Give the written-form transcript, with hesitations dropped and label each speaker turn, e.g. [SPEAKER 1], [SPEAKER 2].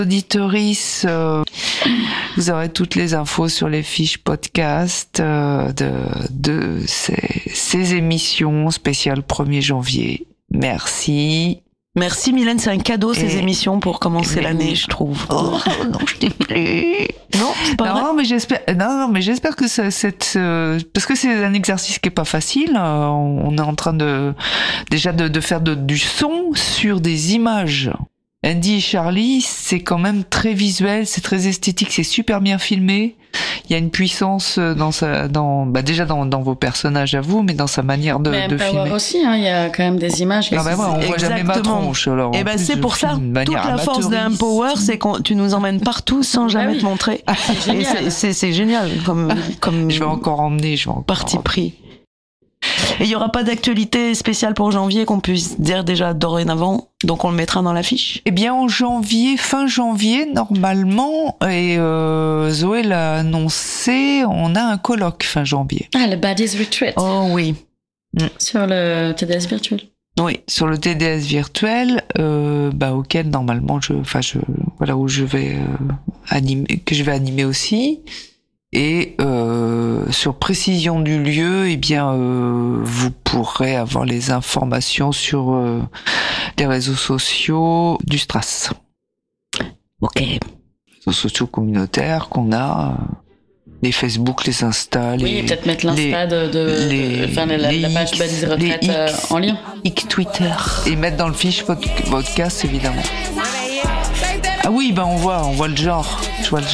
[SPEAKER 1] Auditorice, vous aurez toutes les infos sur les fiches podcast de ces émissions spéciales 1er janvier. Merci.
[SPEAKER 2] Merci Mylène, c'est un cadeau ces émissions pour commencer l'année, je trouve.
[SPEAKER 1] Oh non, je t'ai plus.
[SPEAKER 2] Non, c'est pas vrai.
[SPEAKER 1] Mais j'espère que parce que c'est un exercice qui est pas facile. On est en train de faire du son sur des images. Andy et Charlie, c'est quand même très visuel, c'est très esthétique, c'est super bien filmé. Il y a une puissance déjà dans vos personnages à vous, mais dans sa manière de filmer.
[SPEAKER 3] Aussi, il y a quand même des images.
[SPEAKER 1] On voit jamais ma tronche. Alors,
[SPEAKER 2] et c'est pour ça, toute la force d'Empower, c'est que tu nous emmènes partout sans jamais te montrer. C'est génial comme
[SPEAKER 1] je vais encore
[SPEAKER 2] parti pris. Et il n'y aura pas d'actualité spéciale pour janvier qu'on puisse dire déjà dorénavant, donc on le mettra dans l'affiche.
[SPEAKER 1] Eh bien, fin janvier, normalement, et Zoé l'a annoncé, on a un colloque fin janvier.
[SPEAKER 3] Ah, le Baddies Retreat.
[SPEAKER 2] Oh oui.
[SPEAKER 3] Sur le TDS virtuel.
[SPEAKER 1] Oui, sur le TDS virtuel, auquel normalement où je vais animer aussi. Et sur précision du lieu, vous pourrez avoir les informations sur les réseaux sociaux du Stras.
[SPEAKER 2] Ok.
[SPEAKER 1] Les réseaux sociaux communautaires qu'on a, les Facebook, les Insta,
[SPEAKER 3] peut-être mettre l'Insta la page Baddies Retraite en lien.
[SPEAKER 1] Twitter. Et mettre dans le fiche podcast, évidemment. Ah oui, on voit le genre. Je vois le